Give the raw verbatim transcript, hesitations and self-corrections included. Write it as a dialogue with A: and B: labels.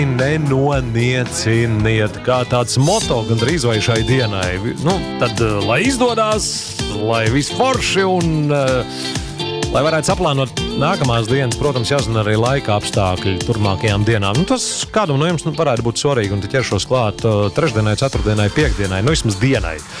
A: nenonieciniet, kā tāds moto gandrīz vai šai dienai. Nu, tad, lai izdodās, lai viss forši un uh, lai varētu saplānot nākamās dienas, protams, jāzina arī laika apstākļi turpmākajām dienām. Nu, tas kādam no jums nu, varētu būt svarīgi, un te ķeršos klāt uh, trešdienai, ceturtdienai, piekdienai, nu vismaz dienai.